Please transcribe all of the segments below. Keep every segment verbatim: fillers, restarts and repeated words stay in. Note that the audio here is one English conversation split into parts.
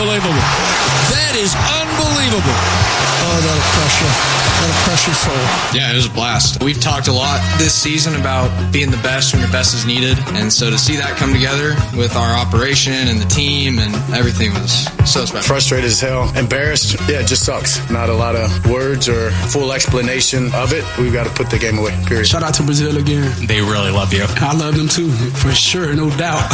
unbelievable. That is unbelievable. Oh, that'll crush you. That'll crush your soul. Yeah, it was a blast. We've talked a lot this season about being the best when your best is needed. And so to see that come together with our operation and the team and everything was so special. Frustrated as hell. Embarrassed. Yeah, it just sucks. Not a lot of words or full explanation of it. We've got to put the game away, period. Shout out to Brazil again. They really love you. I love them too, for sure, no doubt.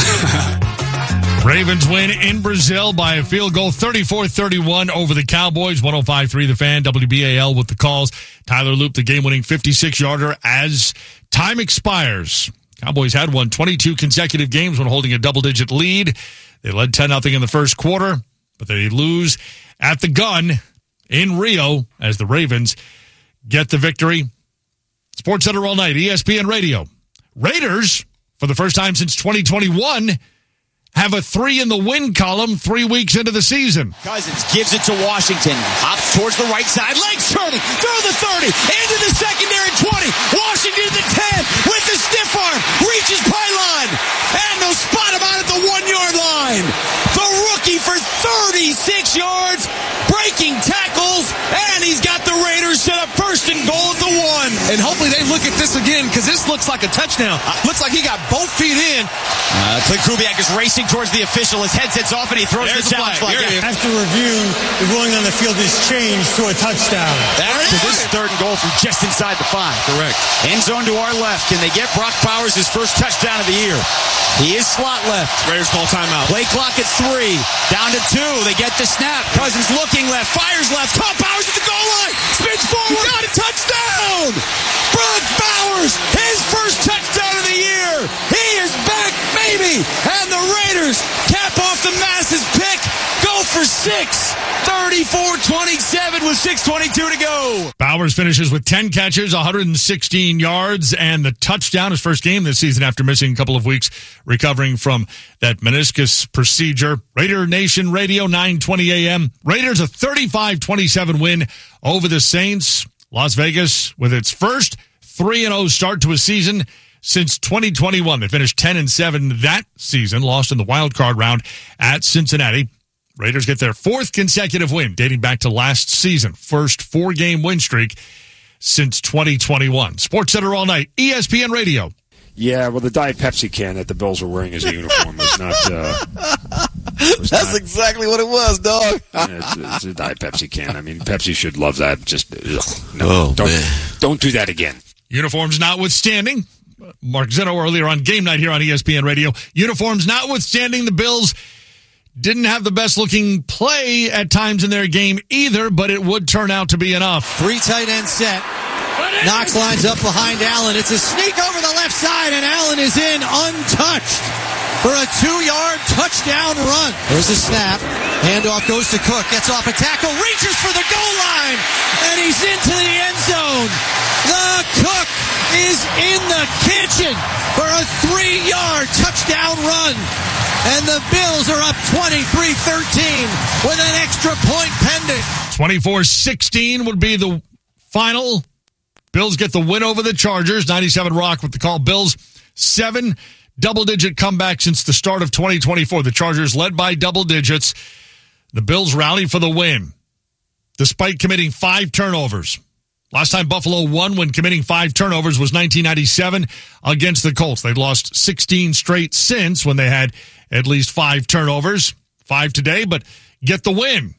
Ravens win in Brazil by a field goal, thirty-four thirty-one over the Cowboys. one oh five point three The Fan, W B A L with the calls. Tyler Loop, the game-winning fifty-six-yarder as time expires. Cowboys had won twenty-two consecutive games when holding a double-digit lead. They led ten nothing in the first quarter, but they lose at the gun in Rio as the Ravens get the victory. Sports Center all night, E S P N Radio. Raiders, for the first time since twenty twenty-one, have a three in the win column three weeks into the season. Cousins gives it to Washington. Hops towards the right side. Legs turning. Through the thirty. Into the secondary twenty. Washington to the ten. With the stiff arm. Reaches pylon. And they'll spot him out at the one-yard line. The rookie for thirty-six yards. Breaking tackles. And he's got the Raiders set up first and goal at the one. And hopefully they look at this again because this looks like a touchdown. Looks like he got both feet in. Uh, Clint Kubiak is racing towards the official. His headset's off and he throws There's the challenge flag. flag. After review, the ruling on the field is changed to a touchdown. That's this is third and goal from just inside the five. Correct. End zone to our left. Can they get Brock Bowers his first touchdown of the year? He is slot left. Raiders call timeout. Play clock at three. Down to two. They get the snap. Cousins looking left. Fires left. Caught Bowers at the goal line. Spins forward. Got a touchdown. Brock Bowers, his first touchdown of the year. He is back, baby. And the Raiders cap off the Masses pick. Go for six. thirty-four twenty-seven with six twenty-two to go. Bowers finishes with ten catches, one hundred sixteen yards, and the touchdown, his first game this season after missing a couple of weeks, recovering from that meniscus procedure. Raider Nation Radio, nine twenty a.m. Raiders a thirty-five twenty-seven win over the Saints. Las Vegas with its first three and oh start to a season since twenty twenty-one. They finished ten and seven that season, lost in the wild card round at Cincinnati. Raiders get their fourth consecutive win dating back to last season. First four-game win streak since twenty twenty-one. Sports Center all night, E S P N Radio. Yeah, well, the Diet Pepsi can that the Bills were wearing as a uniform was not... Uh, was That's not, exactly what it was, dog. it's, it's a Diet Pepsi can. I mean, Pepsi should love that. Just, ugh, no, Oh, don't, man. don't do that again. Uniforms notwithstanding, Mark Zinno earlier on Game Night here on E S P N Radio. Uniforms notwithstanding, the Bills didn't have the best-looking play at times in their game either, but it would turn out to be enough. Three tight end set. Knox lines up behind Allen. It's a sneak over the left side, and Allen is in untouched for a two-yard touchdown run. There's a snap. Handoff goes to Cook. Gets off a tackle. Reaches for the goal line, and he's into the end zone. The Cook is in the kitchen for a three-yard touchdown run. And the Bills are up twenty-three thirteen with an extra point pending. twenty-four sixteen would be the final. Bills get the win over the Chargers. ninety-seven Rock with the call. Bills, seven double-digit comebacks since the start of twenty twenty-four. The Chargers led by double digits. The Bills rally for the win, despite committing five turnovers. Last time Buffalo won when committing five turnovers was nineteen ninety-seven against the Colts. They'd lost sixteen straight since when they had at least five turnovers. Five today, but get the win.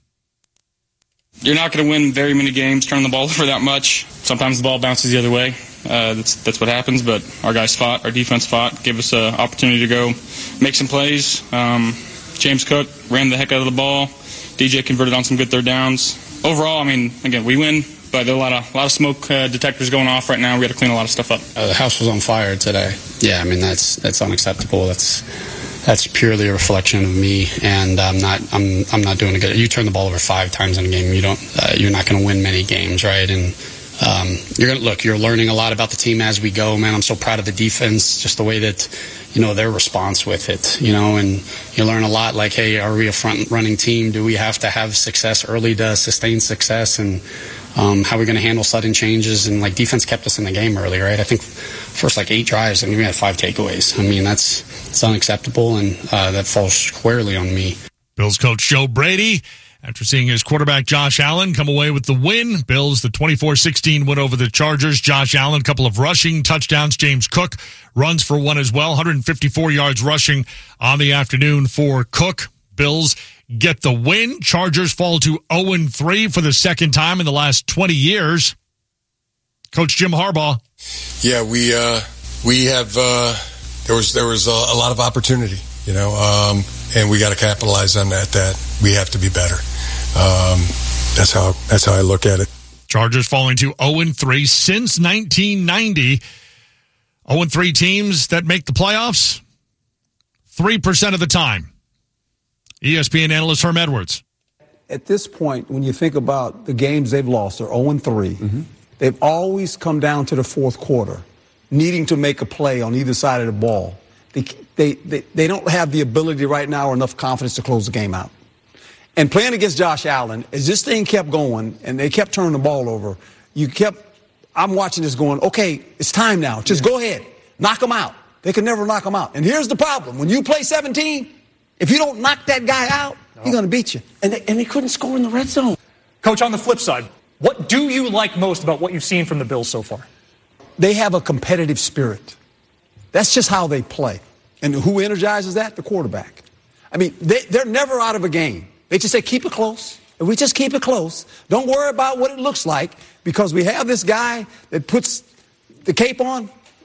You're not going to win very many games turning the ball over that much. Sometimes the ball bounces the other way. Uh, that's that's what happens, but our guys fought. Our defense fought. Gave us an opportunity to go make some plays. Um, James Cook ran the heck out of the ball. D J converted on some good third downs. Overall, I mean, again, we win, but there are a lot of, a lot of smoke uh, detectors going off right now. We got to clean a lot of stuff up. Uh, the house was on fire today. Yeah, I mean, that's that's unacceptable. That's that's purely a reflection of me, and I'm not I'm I'm not doing a good. You turn the ball over five times in a game, you don't uh, you're not going to win many games, right? And um, you're gonna look. You're learning a lot about the team as we go, man. I'm so proud of the defense, just the way that you know their response with it, you know, and you learn a lot. Like, hey, are we a front running team? Do we have to have success early to sustain success? And Um, how are we going to handle sudden changes? And, like, defense kept us in the game early, right? I think first, like, eight drives, and we had five takeaways. I mean, that's it's unacceptable, and uh, that falls squarely on me. Bills coach Joe Brady, after seeing his quarterback Josh Allen come away with the win. Bills, the twenty-four sixteen win over the Chargers. Josh Allen, a couple of rushing touchdowns. James Cook runs for one as well. one hundred fifty-four yards rushing on the afternoon for Cook. Bills get the win. Chargers fall to oh and three for the second time in the last twenty years. Coach Jim Harbaugh. Yeah, we uh, we have uh, there was there was a, a lot of opportunity, you know, um, and we got to capitalize on that. That we have to be better. Um, that's how that's how I look at it. Chargers falling to oh and three since nineteen ninety. oh and three teams that make the playoffs three percent of the time. E S P N analyst Herm Edwards. At this point, when you think about the games they've lost, they're oh and three. Mm-hmm. They've always come down to the fourth quarter, needing to make a play on either side of the ball. They, they, they, they don't have the ability right now or enough confidence to close the game out. And playing against Josh Allen, as this thing kept going and they kept turning the ball over, you kept, I'm watching this going, okay, it's time now. Just yeah. go ahead. Knock them out. They can never knock them out. And here's the problem. When you play seventeen, if you don't knock that guy out, no. he's going to beat you. And they, and they couldn't score in the red zone. Coach, on the flip side, what do you like most about what you've seen from the Bills so far? They have a competitive spirit. That's just how they play. And who energizes that? The quarterback. I mean, they, they're never out of a game. They just say, keep it close. If we just keep it close, don't worry about what it looks like, because we have this guy that puts the cape on.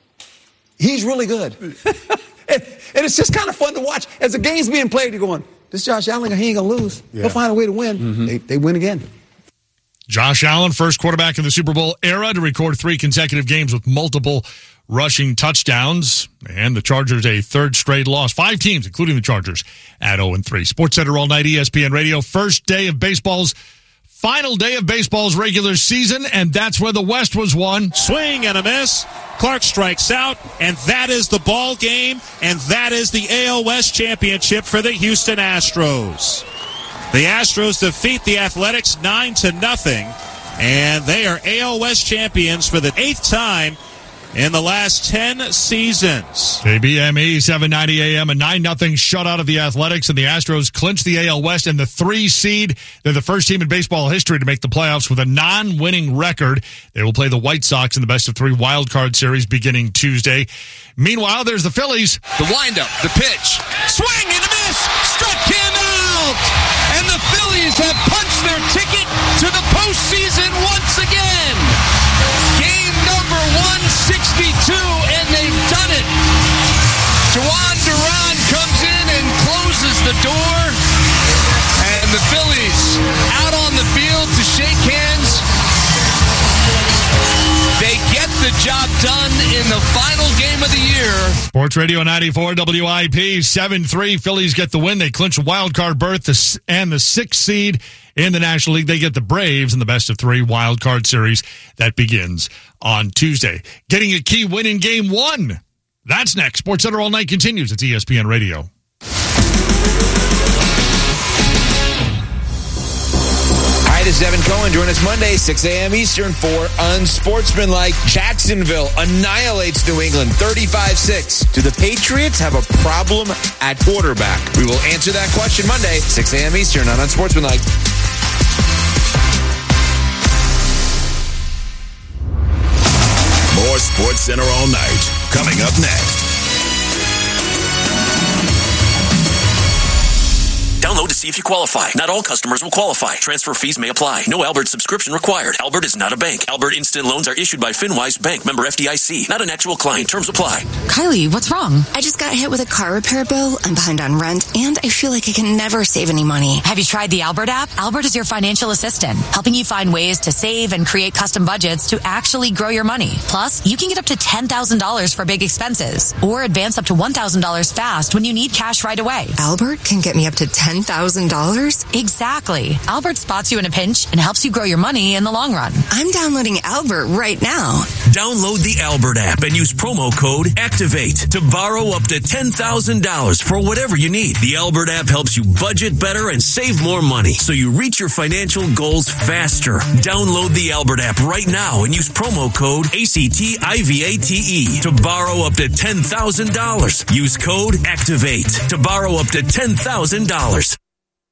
He's really good. and, and it's just kind of fun to watch. As the game's being played, you're going, this Josh Allen, he ain't going to lose. Yeah. He'll find a way to win. Mm-hmm. They, they win again. Josh Allen, first quarterback in the Super Bowl era to record three consecutive games with multiple rushing touchdowns. And the Chargers, a third straight loss. Five teams, including the Chargers, at oh and three. SportsCenter all night, E S P N Radio. First day of baseball's, final day of baseball's regular season, and that's where the West was won. Swing and a miss. Clark strikes out, and that is the ball game, and that is the A L West championship for the Houston Astros. The Astros defeat the Athletics nine to nothing, and they are A L West champions for the eighth time in the last ten seasons. K B M E, seven ninety A M, a nine nothing shutout of the Athletics, and the Astros clinch the A L West and the three seed. They're the first team in baseball history to make the playoffs with a non-winning record. They will play the White Sox in the best of three wild card series beginning Tuesday. Meanwhile, there's the Phillies. The windup, the pitch, swing and a miss, struck him out, and the Phillies have punched their ticket to the postseason once again. Game number one sixty-two, and they've done it. Juan Duran comes in and closes the door, and the Phillies out on the field to shake hands. They get the job done in the final game of the year. Sports Radio ninety-four W I P, seven three. Phillies get the win. They clinch a wild card berth and the sixth seed in the National League. They get the Braves in the best of three wild card series that begins on Tuesday. Getting a key win in game one. That's next. SportsCenter all night continues. It's E S P N Radio. Hi, this is Evan Cohen. Join us Monday, six a.m. Eastern for Unsportsmanlike. Jacksonville annihilates New England thirty-five six. Do the Patriots have a problem at quarterback? We will answer that question Monday, six a.m. Eastern on Unsportsmanlike. More SportsCenter all night. Coming up next. Download to see if you qualify. Not all customers will qualify. Transfer fees may apply. No Albert subscription required. Albert is not a bank. Albert Instant Loans are issued by FinWise Bank, member F D I C. Not an actual client. Terms apply. Kylie, what's wrong? I just got hit with a car repair bill. I'm behind on rent, and I feel like I can never save any money. Have you tried the Albert app? Albert is your financial assistant, helping you find ways to save and create custom budgets to actually grow your money. Plus, you can get up to ten thousand dollars for big expenses, or advance up to one thousand dollars fast when you need cash right away. Albert can get me up to ten thousand dollars? Exactly. Albert spots you in a pinch and helps you grow your money in the long run. I'm downloading Albert right now. Download the Albert app and use promo code ACTIVATE to borrow up to ten thousand dollars for whatever you need. The Albert app helps you budget better and save more money so you reach your financial goals faster. Download the Albert app right now and use promo code ACTIVATE to borrow up to ten thousand dollars. Use code ACTIVATE to borrow up to ten thousand dollars.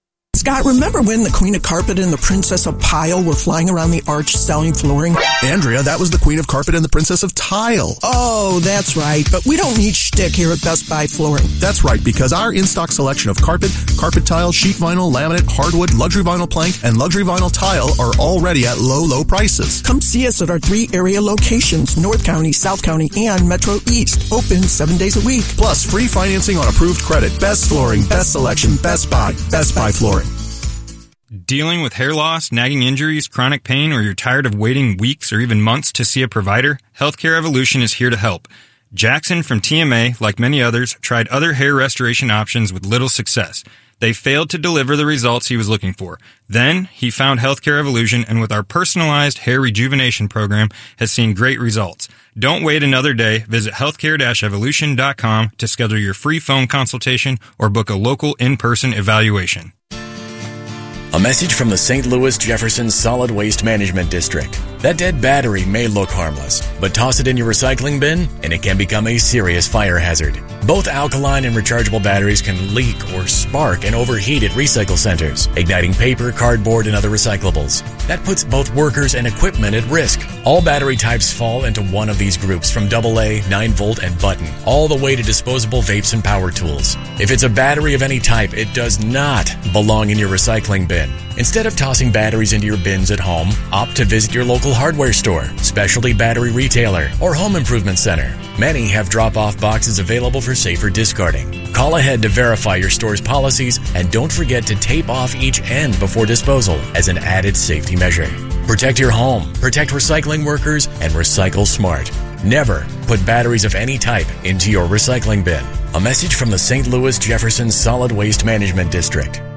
Scott, remember when the Queen of Carpet and the Princess of Pile were flying around the arch selling flooring? Andrea, that was the Queen of Carpet and the Princess of Tile. Oh, that's right. But we don't need shtick here at Best Buy Flooring. That's right, because our in-stock selection of carpet, carpet tile, sheet vinyl, laminate, hardwood, luxury vinyl plank, and luxury vinyl tile are already at low, low prices. Come see us at our three area locations, North County, South County, and Metro East. Open seven days a week. Plus, free financing on approved credit. Best flooring, best selection, Best Buy. Best Buy Flooring. Dealing with hair loss, nagging injuries, chronic pain, or you're tired of waiting weeks or even months to see a provider? Healthcare Evolution is here to help. Jackson from T M A, like many others, tried other hair restoration options with little success. They failed to deliver the results he was looking for. Then, he found Healthcare Evolution, and with our personalized hair rejuvenation program, has seen great results. Don't wait another day. Visit healthcare evolution dot com to schedule your free phone consultation or book a local in-person evaluation. A message from the Saint Louis Jefferson Solid Waste Management District. That dead battery may look harmless, but toss it in your recycling bin and it can become a serious fire hazard. Both alkaline and rechargeable batteries can leak or spark and overheat at recycle centers, igniting paper, cardboard, and other recyclables. That puts both workers and equipment at risk. All battery types fall into one of these groups, from double A, nine volt, and button, all the way to disposable vapes and power tools. If it's a battery of any type, it does not belong in your recycling bin. Instead of tossing batteries into your bins at home, opt to visit your local hardware store, specialty battery retailer, or home improvement center. Many have drop-off boxes available for safer discarding. Call ahead to verify your store's policies, and don't forget to tape off each end before disposal as an added safety measure. Protect your home, protect recycling workers, and recycle smart. Never put batteries of any type into your recycling bin. A message from the Saint Louis Jefferson Solid Waste Management District.